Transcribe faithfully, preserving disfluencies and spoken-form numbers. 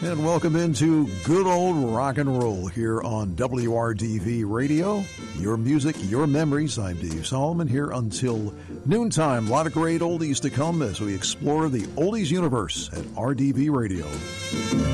And welcome into good old rock and roll here on W R D V Radio. Your music, your memories. I'm Dave Solomon here until noontime. A lot of great oldies to come as we explore the oldies universe at R D V Radio.